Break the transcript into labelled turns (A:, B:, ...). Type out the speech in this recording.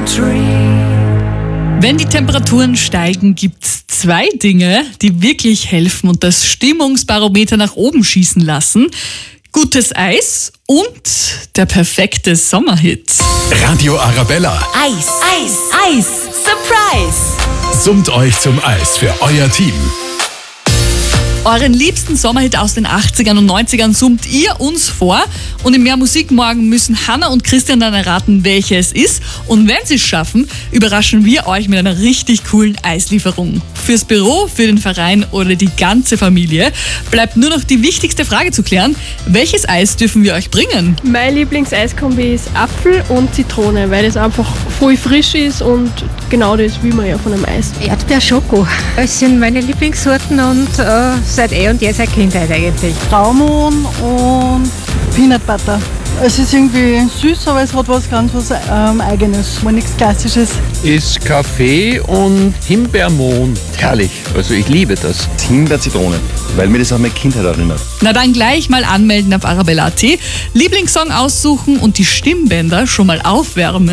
A: Wenn die Temperaturen steigen, gibt's 2 Dinge, die wirklich helfen und das Stimmungsbarometer nach oben schießen lassen. Gutes Eis und der perfekte Sommerhit.
B: Radio Arabella.
C: Eis, Eis, Eis, Surprise!
B: Summt euch zum Eis für euer Team.
A: Euren liebsten Sommerhit aus den 80ern und 90ern summt ihr uns vor. Und im Mehr Musik morgen müssen Hannah und Christian dann erraten, welche es ist. Und wenn sie es schaffen, überraschen wir euch mit einer richtig coolen Eislieferung. Fürs Büro, für den Verein oder die ganze Familie bleibt nur noch die wichtigste Frage zu klären. Welches Eis dürfen wir euch bringen?
D: Mein Lieblingseiskombi ist Apfel und Zitrone, weil es einfach voll frisch ist und genau das will man ja von einem Eis.
E: Erdbeer-Schoko. Das sind meine Lieblingssorten und seit und je seit Kindheit eigentlich.
F: Traumon und Peanut Butter. Es ist irgendwie süß, aber es hat was ganz Eigenes, mal nichts Klassisches.
G: Ist Kaffee und Himbeermond. Herrlich, also ich liebe das.
H: Himbeer-Zitrone, weil mir das an meine Kindheit erinnert.
A: Na dann gleich mal anmelden auf arabella.at, Lieblingssong aussuchen und die Stimmbänder schon mal aufwärmen.